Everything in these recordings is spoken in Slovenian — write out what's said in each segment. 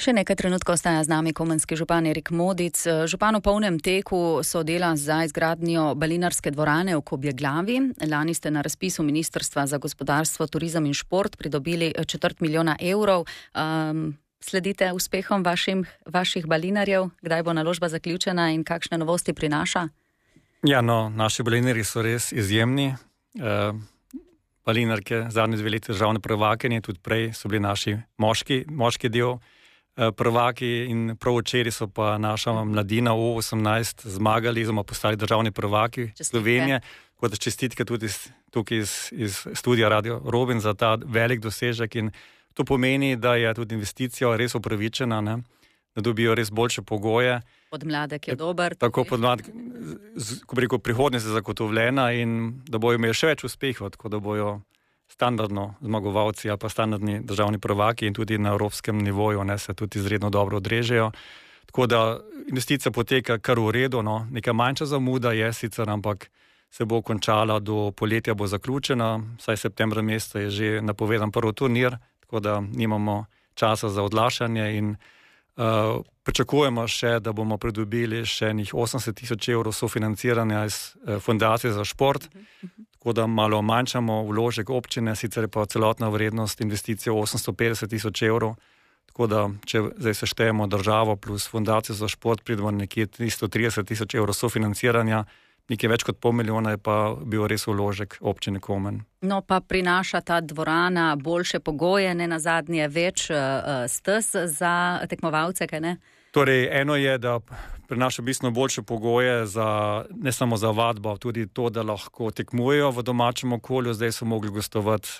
Še nekaj trenutkov ostaja z nami komenski župan Erik Modic. Župan v polnem teku so dela za izgradnjo balinarske dvorane v Kobjeglavi. Lani ste na razpisu Ministrstva za gospodarstvo, turizem in šport pridobili 250 000 evrov. Sledite uspehom vaših balinarjev? Kdaj bo naložba zaključena in kakšne novosti prinaša? Ja, naši balinarji so res izjemni. Balinarke zadnje 2 leti državne prvakinje, tudi prej so bili naši moški del prvaki in prav včeraj so pa naša mladina U18 zmagali, oziroma postali državni prvaki Slovenije. Tako da čestitke tudi tukaj iz studia Radio Robin za ta velik dosežek in to pomeni, da je tudi investicija res upravičena, da dobijo res boljše pogoje. Podmladek je dober. Tako podmladek, ko bi rekel, prihodnost je zagotovljena in da bojo imeli še več uspehov, tako da bojo standardno zmagovalci ali pa standardni državni prvaki in tudi na evropskem nivoju se tudi izredno dobro odrežejo. Tako da investicija poteka kar v redu, neka manjša zamuda je sicer, ampak se bo končala do poletja, bo zaključena, saj septembra meseca je že napovedan prvi turnir, tako da nimamo časa za odlašanje in pričakujemo še, da bomo pridobili še 80 000 evrov sofinanciranja iz Fundacije za šport, tako da malo manjšamo vložek občine, sicer je pa celotna vrednost investicije 850 000 evrov, tako da če zdaj seštejemo državo plus Fundacijo za šport, pridemo nekje 330 000 evrov sofinanciranja, nekaj več kot 500 000 je pa bil res vložek občine Komen. No pa prinaša ta dvorana boljše pogoje, ne nazadnje več stez za tekmovalce, kaj ne? Torej, eno je, da prinaša bistveno boljše pogoje ne samo za vadbo, tudi to, da lahko tekmujejo v domačem okolju. Zdaj so mogli gostovati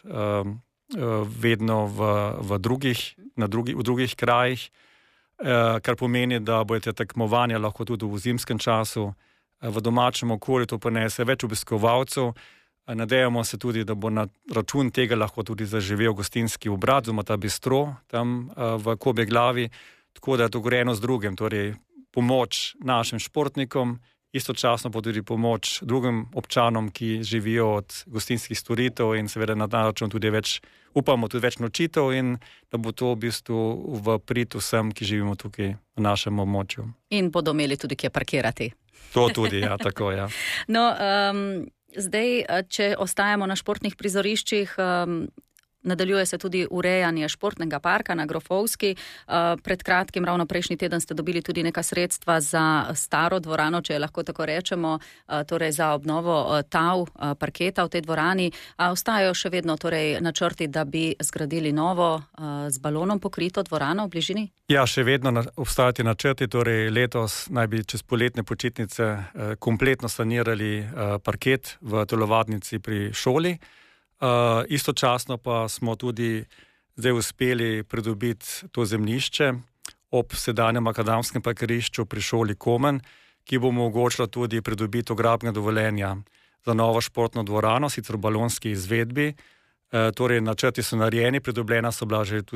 vedno v drugih krajih, kar pomeni, da bodo tekmovanja lahko tudi v zimskem času v domačem okolju, to prinese več obiskovalcev. Nadejamo se tudi, da bo na račun tega lahko tudi zaživel gostinski obrat, oziroma ta bistro tam v Kobjeglavi. Tako da je to grejeno z drugim, torej pomoč našim športnikom, istočasno pa tudi pomoč drugim občanom, ki živijo od gostinskih storitev in seveda na ta račun tudi upamo tudi več nočitev in da bo to v bistvu v prid vsem, ki živimo tukaj v našem območju. In bodo imeli tudi kje parkirati. To tudi, ja, tako, ja. No, zdaj, če ostajamo na športnih prizoriščih, nadaljuje se tudi urejanje športnega parka na Grofovski. Pred kratkim, ravno prejšnji teden, ste dobili tudi neka sredstva za staro dvorano, če lahko tako rečemo, torej za obnovo parketa v tej dvorani. Ostajajo še vedno torej načrti, da bi zgradili novo z balonom pokrito dvorano v bližini? Ja, še vedno obstajati načrti, torej letos naj bi čez poletne počitnice kompletno sanirali parket v telovadnici pri šoli. Istočasno pa smo tudi zdaj uspeli pridobiti to zemljišče ob sedanjem akademskem parkirišču pri šoli Komen, ki bo omogočila tudi pridobitev gradbenega dovoljenja za novo športno dvorano, sicer v balonski izvedbi. Torej, načrti so narejeni, pridobljena so bila že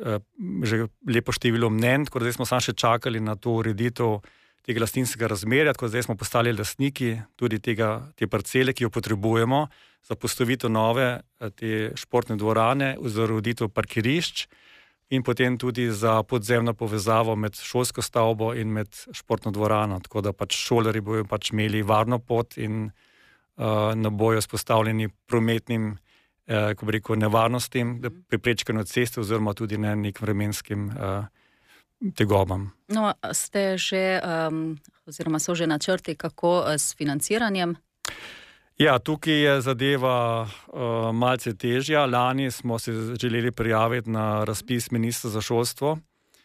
lepo število mnenj, tako da zdaj smo samo še čakali na to ureditev tega lastninskega razmerja, tako da zdaj smo postali lastniki tudi te parcele, ki jo potrebujemo za postavitev nove te športne dvorane, za ureditev parkirišč in potem tudi za podzemno povezavo med šolsko stavbo in med športno dvorano, tako da šolarji bojo imeli varno pot in ne bojo izpostavljeni prometnim nevarnostim, pri prečkanju ceste oziroma tudi nekim vremenskim tegobam. No, ste že, oziroma so že načrti, kako s financiranjem? Ja, tukaj je zadeva malce težja. Lani smo se želeli prijaviti na razpis ministra za šolstvo.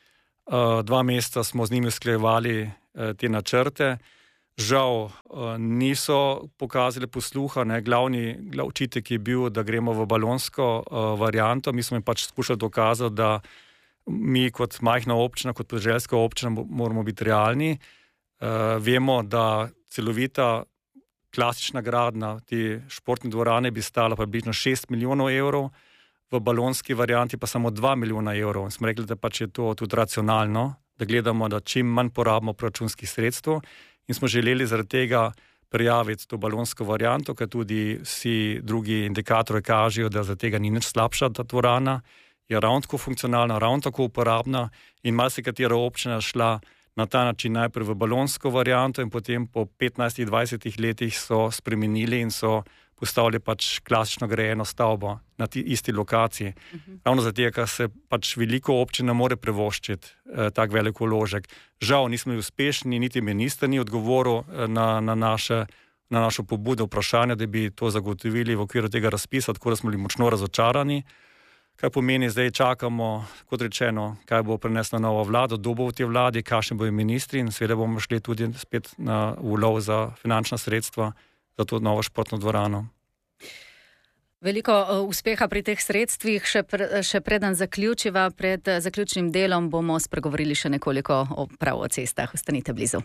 2 meseca smo z njimi usklajevali te načrte. Žal niso pokazali posluha. Glavni očitek je bil, da gremo v balonsko varianto. Mi smo jim skušali dokazati, da mi kot majhna občina, kot podeželska občina moramo biti realni. Vemo, da celovita klasična gradnja te športne dvorane bi stala približno 6 milijonov evrov, v balonski varianti pa samo 2 milijona evrov. Smo rekli, da je to tudi racionalno, da gledamo, da čim manj porabimo proračunskih sredstev in smo želeli zaradi tega prijaviti to balonsko varianto, ker tudi vsi drugi indikatorji kažejo, da za tega ni nič slabša ta dvorana je ravno tako funkcionalna, ravno tako uporabna in marsikatera občina šla na ta način najprej v balonsko varianto in potem po 15-20 letih so spremenili in so postavili pač klasično grajeno stavbo na isti lokaciji. Ravno zato, ker se pač veliko občin ne more privoščiti tak velik vložek. Žal nismo bili uspešni, niti minister ni odgovoril na našo pobudo vprašanja, da bi to zagotovili v okviru tega razpisa, tako da smo bili močno razočarani. Kaj pomeni, zdaj čakamo, kot rečeno, kaj bo prinesla nova vlada, kdo bo v tej vladi, kakšni bojo ministri in seveda bomo šli tudi spet na ulov za finančna sredstva za to novo športno dvorano. Veliko uspeha pri teh sredstvih. Še preden zaključiva, pred zaključnim delom bomo spregovorili še nekoliko prav o cestah. Ostanite blizu.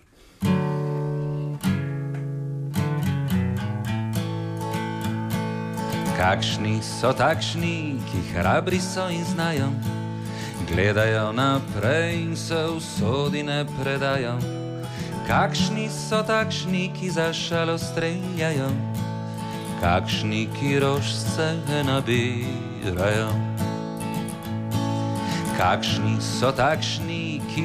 Kakšni so takšni, ki hrabri so in znajo, gledajo naprej in se usodi ne predajo. Kakšni so takšni, ki za šalo streljajo, kakšni, ki rožce nabirajo. Kakšni so takšni, ki